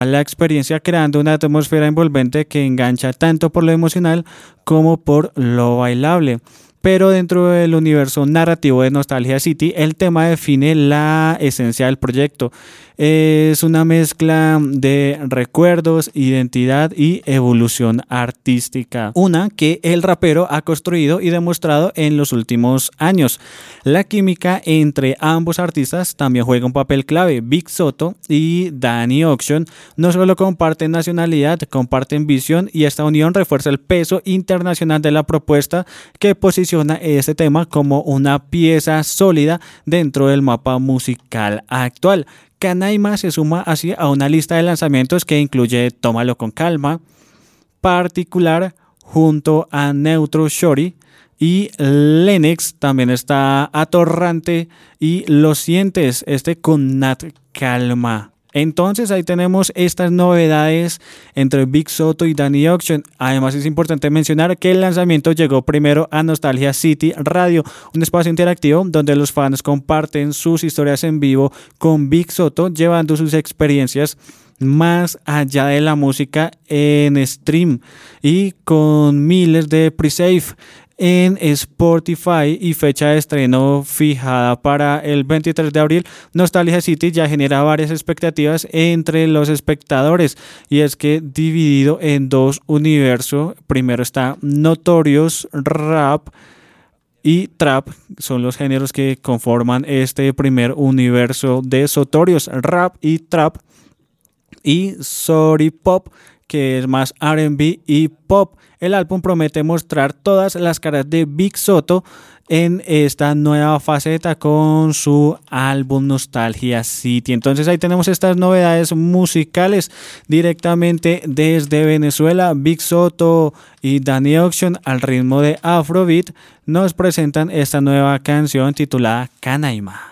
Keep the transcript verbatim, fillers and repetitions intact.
la experiencia creando una atmósfera envolvente que engancha tanto por lo emocional como por lo bailable. Pero dentro del universo narrativo de Nostalgia City, el tema define la esencia del proyecto. Es una mezcla de recuerdos, identidad y evolución artística. Una que el rapero ha construido y demostrado en los últimos años. La química entre ambos artistas también juega un papel clave. Big Soto y Danny Ocean no solo comparten nacionalidad, comparten visión, y esta unión refuerza el peso internacional de la propuesta, que posiciona este tema como una pieza sólida dentro del mapa musical actual. Canaima se suma así a una lista de lanzamientos que incluye Tómalo con calma, Particular junto a Neutro Shorty, y Lennox. También está Atorrante y Lo Sientes, este con Nat Calma. Entonces ahí tenemos estas novedades entre Big Soto y Danny Ocean. Además es importante mencionar que el lanzamiento llegó primero a Nostalgia City Radio, un espacio interactivo donde los fans comparten sus historias en vivo con Big Soto, llevando sus experiencias más allá de la música en stream y con miles de pre-save en Spotify y fecha de estreno fijada para el veintitrés de abril. Nostalgia City ya genera varias expectativas entre los espectadores, y es que dividido en dos universos, primero está Notorious Rap y Trap, son los géneros que conforman este primer universo de Sotorios, Rap y Trap, y Sorry Pop, que es más R and B y pop. El álbum promete mostrar todas las caras de Big Soto en esta nueva faceta con su álbum Nostalgia City. Entonces ahí tenemos estas novedades musicales directamente desde Venezuela. Big Soto y Danny Ocean, al ritmo de Afrobeat, nos presentan esta nueva canción titulada Canaima.